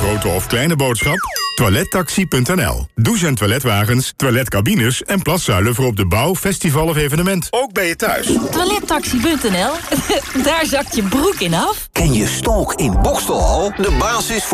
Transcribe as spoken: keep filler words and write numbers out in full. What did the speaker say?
grote of kleine boodschap? toilettaxi punt n l. Douche- en toiletwagens, toiletcabines en plaszuilen voor op de bouw, festival of evenement. Ook bij je thuis. toilettaxi punt n l. Daar zakt je broek in af. Ken je Stalk in Bokstel al? De basis voor